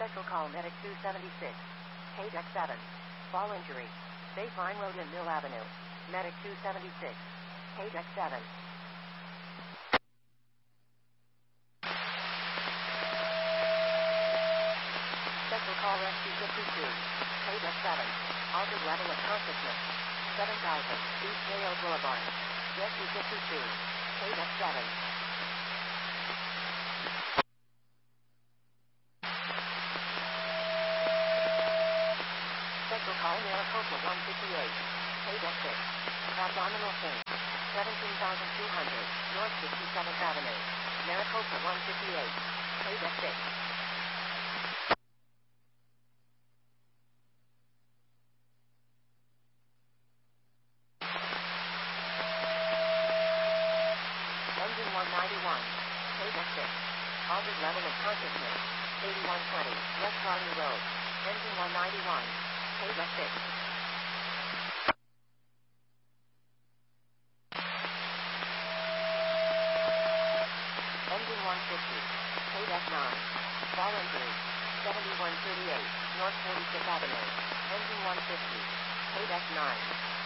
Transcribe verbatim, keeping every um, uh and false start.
Special call Medic two seventy-six. Page X seven. Fall injury. Baseline Road in Mill Avenue. Medic two seventy-six. Page X seven. Special call Rescue fifty-two. Page X seven. Altered level of consciousness. seven thousand. East J O Boulevard. Rescue fifty-two. Page X seven. Special call Maricopa one fifty-eight. Page X six. Abdominal pain. seventeen thousand two hundred. North sixty-seventh Avenue. Maricopa one fifty-eight. Page X six. Engine one ninety-one. Page X six. Altered level of consciousness. eighty-one twenty. West Army Road. Engine one ninety-one. Page X six. Engine one fifty. Page X nine. Fall injury. seventy-one thirty-eight. North forty-fifth Avenue. Engine one fifty. Page X nine.